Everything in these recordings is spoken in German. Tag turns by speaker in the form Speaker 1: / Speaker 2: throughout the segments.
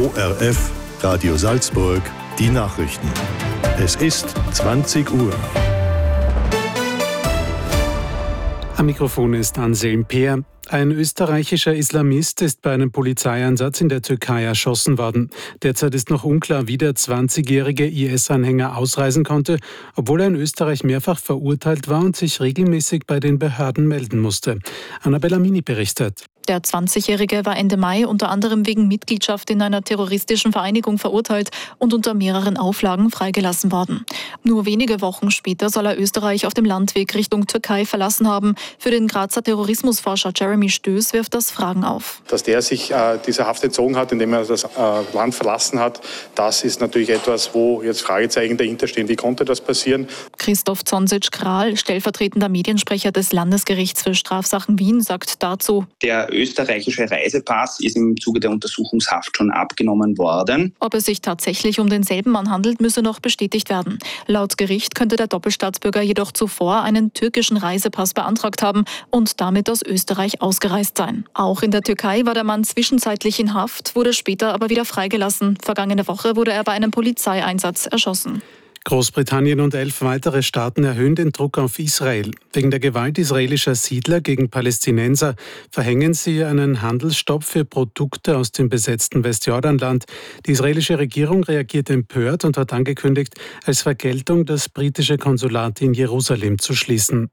Speaker 1: ORF, Radio Salzburg, die Nachrichten. Es ist 20 Uhr.
Speaker 2: Am Mikrofon ist Anselm Peer. Ein österreichischer Islamist ist bei einem Polizeieinsatz in der Türkei erschossen worden. Derzeit ist noch unklar, wie der 20-jährige IS-Anhänger ausreisen konnte, obwohl er in Österreich mehrfach verurteilt war und sich regelmäßig bei den Behörden melden musste. Annabella Mini berichtet.
Speaker 3: Der 20-Jährige war Ende Mai unter anderem wegen Mitgliedschaft in einer terroristischen Vereinigung verurteilt und unter mehreren Auflagen freigelassen worden. Nur wenige Wochen später soll er Österreich auf dem Landweg Richtung Türkei verlassen haben. Für den Grazer Terrorismusforscher Jeremy Stöß wirft das Fragen auf.
Speaker 4: Dass der sich dieser Haft entzogen hat, indem er das Land verlassen hat, das ist natürlich etwas, wo jetzt Fragezeichen dahinter stehen. Wie konnte das passieren?
Speaker 3: Christoph Zonsic-Kral, stellvertretender Mediensprecher des Landesgerichts für Strafsachen Wien, sagt dazu:
Speaker 5: Der österreichische Reisepass ist im Zuge der Untersuchungshaft schon abgenommen worden.
Speaker 3: Ob es sich tatsächlich um denselben Mann handelt, müsse noch bestätigt werden. Laut Gericht könnte der Doppelstaatsbürger jedoch zuvor einen türkischen Reisepass beantragt haben und damit aus Österreich ausgereist sein. Auch in der Türkei war der Mann zwischenzeitlich in Haft, wurde später aber wieder freigelassen. Vergangene Woche wurde er bei einem Polizeieinsatz erschossen.
Speaker 2: Großbritannien und 11 weitere Staaten erhöhen den Druck auf Israel. Wegen der Gewalt israelischer Siedler gegen Palästinenser verhängen sie einen Handelsstopp für Produkte aus dem besetzten Westjordanland. Die israelische Regierung reagiert empört und hat angekündigt, als Vergeltung das britische Konsulat in Jerusalem zu schließen.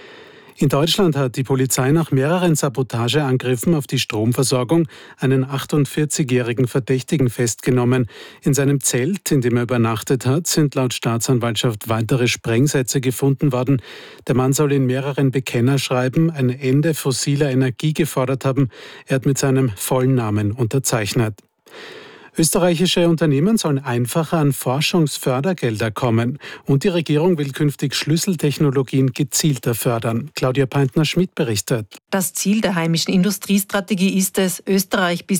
Speaker 2: In Deutschland hat die Polizei nach mehreren Sabotageangriffen auf die Stromversorgung einen 48-jährigen Verdächtigen festgenommen. In seinem Zelt, in dem er übernachtet hat, sind laut Staatsanwaltschaft weitere Sprengsätze gefunden worden. Der Mann soll in mehreren Bekennerschreiben ein Ende fossiler Energie gefordert haben. Er hat mit seinem vollen Namen unterzeichnet. Österreichische Unternehmen sollen einfacher an Forschungsfördergelder kommen und die Regierung will künftig Schlüsseltechnologien gezielter fördern. Claudia Peintner-Schmidt berichtet.
Speaker 6: Das Ziel der heimischen Industriestrategie ist es, Österreich bis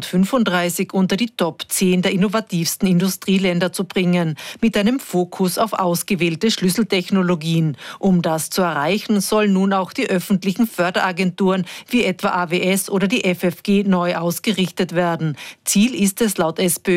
Speaker 6: 2035 unter die Top 10 der innovativsten Industrieländer zu bringen, mit einem Fokus auf ausgewählte Schlüsseltechnologien. Um das zu erreichen, sollen nun auch die öffentlichen Förderagenturen wie etwa AWS oder die FFG neu ausgerichtet werden. Ziel ist es laut SPÖ